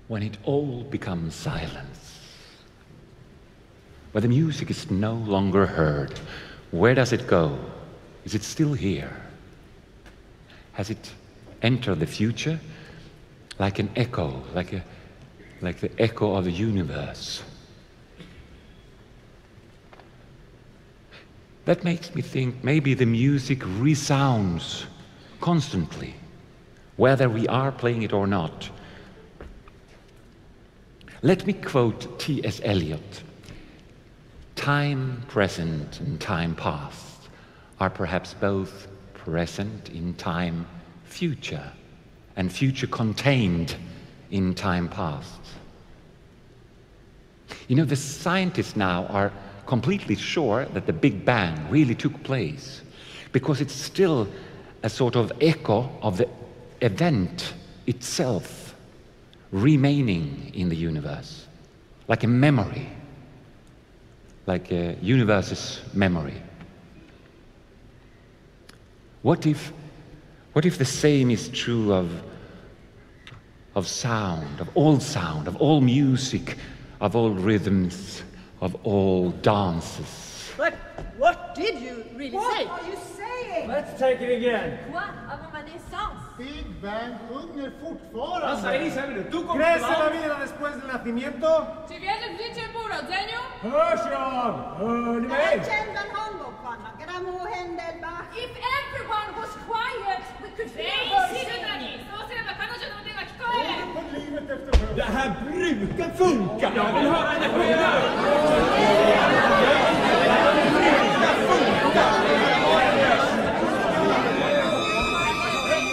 when it all becomes silence, where the music is no longer heard, where does it go? Is it still here? Has it entered the future like an echo, like the echo of the universe? That makes me think maybe the music resounds constantly, whether we are playing it or not. Let me quote T.S. Eliot. Time present and time past are perhaps both present in time future and future contained in time past. You know, the scientists now are completely sure that the Big Bang really took place because it's still a sort of echo of the event itself remaining in the universe, like a memory, like a universe's memory. What if the same is true of sound, of all music, of all rhythms, of all dances? But what did you really say? What are you saying? Let's take it again. Quoi? Avant ma naissance? Big Bang sjunger fortfarande. Vad säger du? Du kommer ¿Crees en la vida después del nacimiento? Czy wierzysz w życie po urodzeniu? Hörs jag? Hör ni mig? Kändan handbollspanna, gramo händelbach. If everyone was quiet, we could hear her singing. På livet efter Det här brukar funka. Jag vill höra det själv.